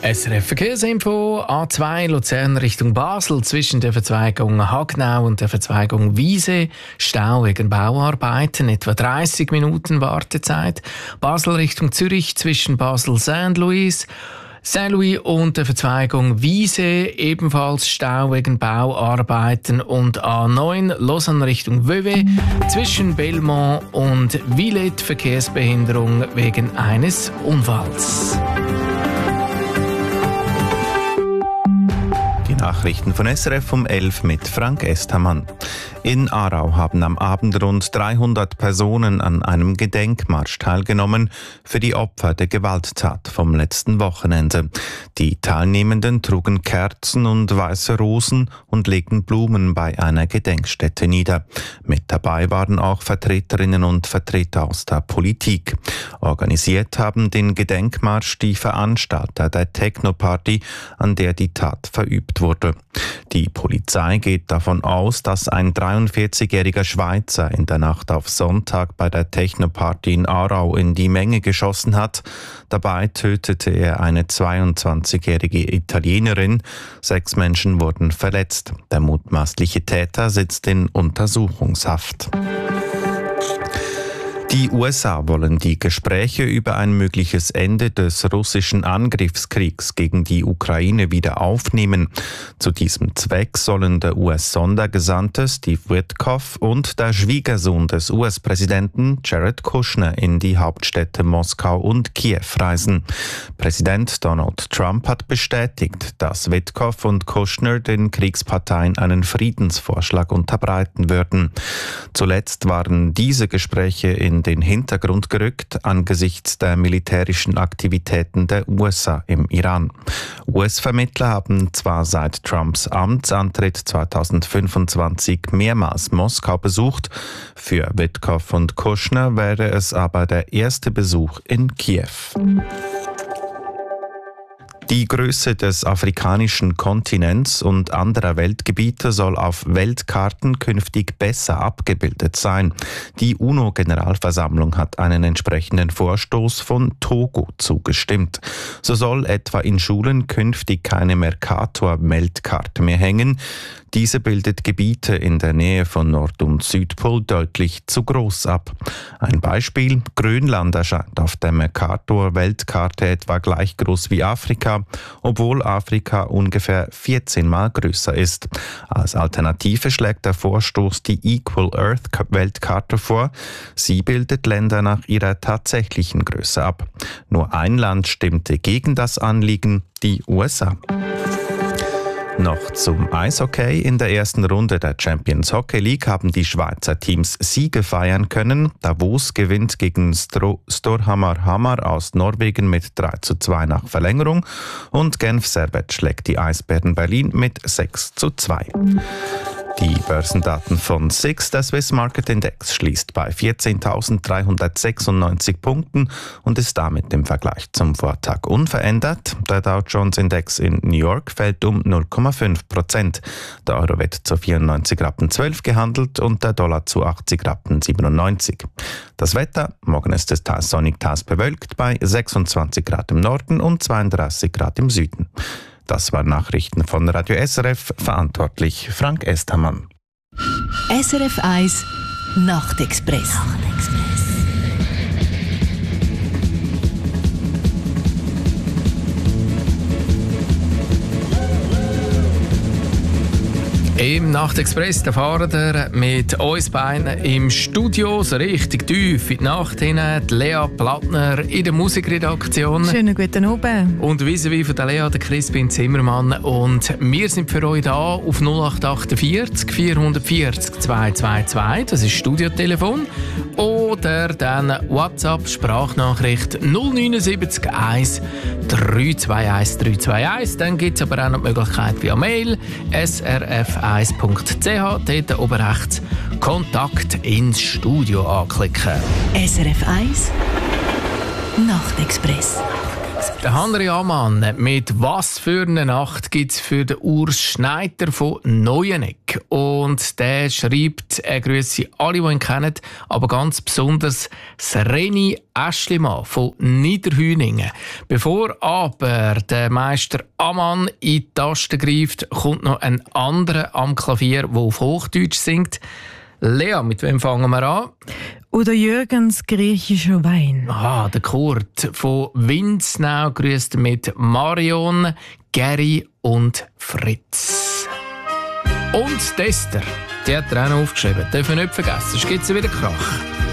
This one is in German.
SRF Verkehrsinfo, A2 Luzern Richtung Basel zwischen der Verzweigung Hagnau und der Verzweigung Wiese. Stau wegen Bauarbeiten, etwa 30 Minuten Wartezeit. Basel Richtung Zürich zwischen Basel Saint-Louis und der Verzweigung Wiese, ebenfalls Stau wegen Bauarbeiten. Und A9 Lausanne Richtung Vevey zwischen Belmont und Villette Verkehrsbehinderung wegen eines Unfalls. Nachrichten von SRF um 11 mit Frank Estermann. In Aarau haben am Abend rund 300 Personen an einem Gedenkmarsch teilgenommen für die Opfer der Gewalttat vom letzten Wochenende. Die Teilnehmenden trugen Kerzen und weiße Rosen und legten Blumen bei einer Gedenkstätte nieder. Mit dabei waren auch Vertreterinnen und Vertreter aus der Politik. Organisiert haben den Gedenkmarsch die Veranstalter der Techno-Party, an der die Tat verübt wurde. Die Polizei geht davon aus, dass ein 43-jähriger Schweizer in der Nacht auf Sonntag bei der Techno-Party in Aarau in die Menge geschossen hat. Dabei tötete er eine 22-jährige Italienerin. 6 Menschen wurden verletzt. Der mutmaßliche Täter sitzt in Untersuchungshaft. Die USA wollen die Gespräche über ein mögliches Ende des russischen Angriffskriegs gegen die Ukraine wieder aufnehmen. Zu diesem Zweck sollen der US-Sondergesandte Steve Witkoff und der Schwiegersohn des US-Präsidenten Jared Kushner in die Hauptstädte Moskau und Kiew reisen. Präsident Donald Trump hat bestätigt, dass Witkoff und Kushner den Kriegsparteien einen Friedensvorschlag unterbreiten würden. Zuletzt waren diese Gespräche in den Hintergrund gerückt angesichts der militärischen Aktivitäten der USA im Iran. US-Vermittler haben zwar seit Trumps Amtsantritt 2025 mehrmals Moskau besucht, für Witkoff und Kushner wäre es aber der erste Besuch in Kiew. Die Größe des afrikanischen Kontinents und anderer Weltgebiete soll auf Weltkarten künftig besser abgebildet sein. Die UNO-Generalversammlung hat einen entsprechenden Vorstoß von Togo zugestimmt. So soll etwa in Schulen künftig keine Mercator-Weltkarte mehr hängen. Diese bildet Gebiete in der Nähe von Nord- und Südpol deutlich zu groß ab. Ein Beispiel: Grönland erscheint auf der Mercator-Weltkarte etwa gleich groß wie Afrika, obwohl Afrika ungefähr 14 Mal größer ist. Als Alternative schlägt der Vorstoß die Equal Earth-Weltkarte vor. Sie bildet Länder nach ihrer tatsächlichen Größe ab. Nur ein Land stimmte gegen das Anliegen: die USA. Noch zum Eishockey. In der ersten Runde der Champions Hockey League haben die Schweizer Teams Siege feiern können. Davos gewinnt gegen Storhamar Hamar aus Norwegen mit 3:2 nach Verlängerung und Genf Servette schlägt die Eisbären Berlin mit 6:2. Die Börsendaten von SIX, der Swiss Market Index, schließt bei 14.396 Punkten und ist damit im Vergleich zum Vortag unverändert. Der Dow Jones Index in New York fällt um 0,5%. Der Euro wird zu 94,12 Rappen gehandelt und der Dollar zu 80,97 Rappen. Das Wetter: morgen ist es teils sonnig, teils bewölkt bei 26 Grad im Norden und 32 Grad im Süden. Das waren Nachrichten von Radio SRF, verantwortlich Frank Estermann. SRF 1 Nachtexpress. Im Nachtexpress fahren wir mit uns beiden im Studio, so richtig tief in die Nacht hinein. Die Lea Plattner in der Musikredaktion. Schönen guten Abend. Und vis-à-vis von der Lea, der Crispin Zimmermann. Und wir sind für euch da auf 0848 440 222, das ist Studiotelefon. Oder dann WhatsApp-Sprachnachricht 079 1 321 321. Dann gibt es aber auch noch die Möglichkeit via Mail srf1.ch, dort oben rechts Kontakt ins Studio anklicken. SRF 1 Nachtexpress. Der Henry Amann, mit «Was für eine Nacht» gibt es für den Urs Schneider von Neueneck. Und der schreibt, er grüsse alle, die ihn kennen, aber ganz besonders Reni Aeschlimann von Niederhüningen. Bevor aber der Meister Amann in die Tasten greift, kommt noch ein anderer am Klavier, der auf Hochdeutsch singt. Lea, mit wem fangen wir an? Oder Jürgens griechischer Wein. Ah, der Kurt von Windsnau grüßt mit Marion, Gary und Fritz. Und Esther, die hat er auch noch aufgeschrieben. Dürfen wir nicht vergessen, sonst gibt es wieder Krach.